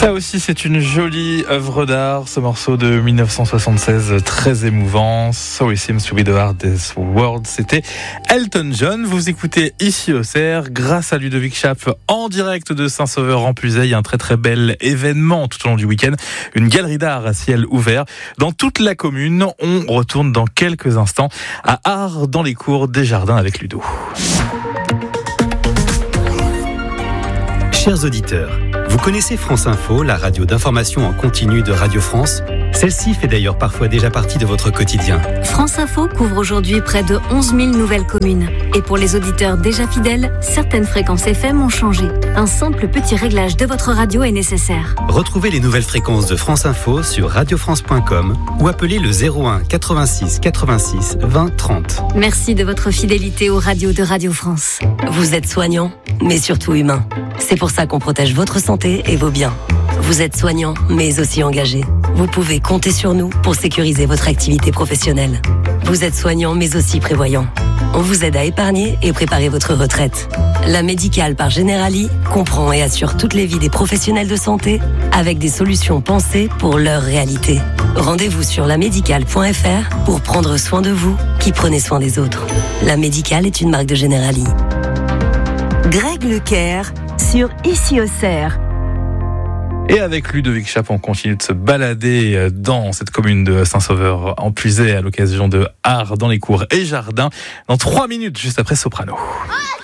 Ça aussi, c'est une jolie œuvre d'art, ce morceau de 1976, très émouvant. So It Seems to Be the Hardest Word, c'était Elton John. Vous écoutez ici au CER, grâce à Ludovic Chappe, en direct de Saint-Sauveur-en-Puisaye. Il y a un très très bel événement tout au long du week-end, une galerie d'art à ciel ouvert dans toute la commune. On retourne dans quelques instants à Art dans les cours des Jardins avec Ludo. Chers auditeurs, vous connaissez France Info, la radio d'information en continu de Radio France ? Celle-ci fait d'ailleurs parfois déjà partie de votre quotidien. France Info couvre aujourd'hui près de 11 000 nouvelles communes. Et pour les auditeurs déjà fidèles, certaines fréquences FM ont changé. Un simple petit réglage de votre radio est nécessaire. Retrouvez les nouvelles fréquences de France Info sur radiofrance.com ou appelez le 01 86 86 20 30. Merci de votre fidélité aux radios de Radio France. Vous êtes soignant, mais surtout humain. C'est pour ça qu'on protège votre santé et vos biens. Vous êtes soignant, mais aussi engagé. Vous pouvez compter sur nous pour sécuriser votre activité professionnelle. Vous êtes soignant, mais aussi prévoyant. On vous aide à épargner et préparer votre retraite. La Médicale par Generali comprend et assure toutes les vies des professionnels de santé avec des solutions pensées pour leur réalité. Rendez-vous sur lamédicale.fr pour prendre soin de vous qui prenez soin des autres. La Médicale est une marque de Generali. Greg Lecaire sur Ici au CER. Et avec Ludovic Chappe, on continue de se balader dans cette commune de Saint-Sauveur-en-Puisaye à l'occasion de Art dans les cours et jardins. Dans 3 minutes, juste après Soprano.